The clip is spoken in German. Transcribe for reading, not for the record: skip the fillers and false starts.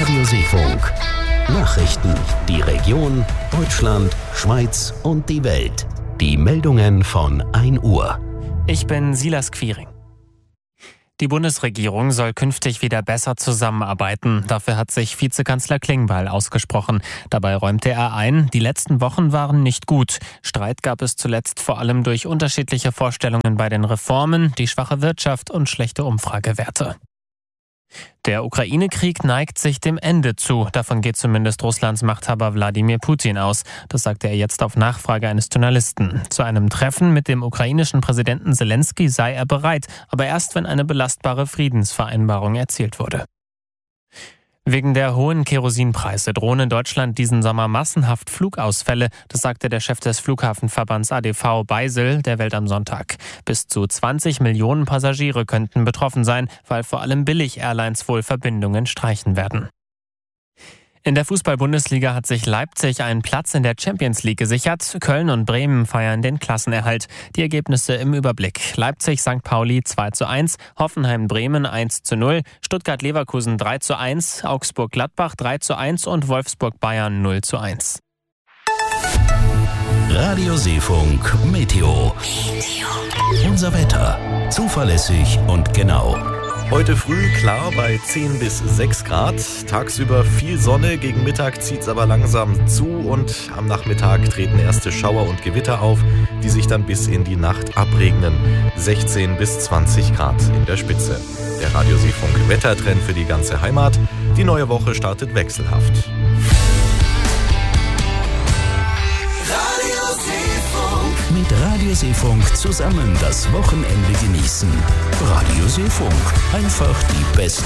Radio Seefunk. Nachrichten, die Region, Deutschland, Schweiz und die Welt. Die Meldungen von 1 Uhr. Ich bin Silas Quiring. Die Bundesregierung soll künftig wieder besser zusammenarbeiten. Dafür hat sich Vizekanzler Klingbeil ausgesprochen. Dabei räumte er ein, die letzten Wochen waren nicht gut. Streit gab es zuletzt vor allem durch unterschiedliche Vorstellungen bei den Reformen, die schwache Wirtschaft und schlechte Umfragewerte. Der Ukraine-Krieg neigt sich dem Ende zu. Davon geht zumindest Russlands Machthaber Wladimir Putin aus. Das sagte er jetzt auf Nachfrage eines Journalisten. Zu einem Treffen mit dem ukrainischen Präsidenten Zelensky sei er bereit, aber erst, wenn eine belastbare Friedensvereinbarung erzielt wurde. Wegen der hohen Kerosinpreise drohen in Deutschland diesen Sommer massenhaft Flugausfälle. Das sagte der Chef des Flughafenverbands ADV Beisel der Welt am Sonntag. Bis zu 20 Millionen Passagiere könnten betroffen sein, weil vor allem Billig-Airlines wohl Verbindungen streichen werden. In der Fußball-Bundesliga hat sich Leipzig einen Platz in der Champions League gesichert. Köln und Bremen feiern den Klassenerhalt. Die Ergebnisse im Überblick: Leipzig-St. Pauli 2:1, Hoffenheim-Bremen 1:0, Stuttgart-Leverkusen 3:1, Augsburg-Gladbach 3:1 und Wolfsburg-Bayern 0:1. Radio Seefunk Meteo. Unser Wetter. Zuverlässig und genau. Heute früh klar bei 10 bis 6 Grad. Tagsüber viel Sonne, gegen Mittag zieht es aber langsam zu und am Nachmittag treten erste Schauer und Gewitter auf, die sich dann bis in die Nacht abregnen. 16 bis 20 Grad in der Spitze. Der Radio Seefunk Wettertrend für die ganze Heimat. Die neue Woche startet wechselhaft. Mit Radio Seefunk zusammen das Wochenende genießen. Radio Seefunk. Einfach die beste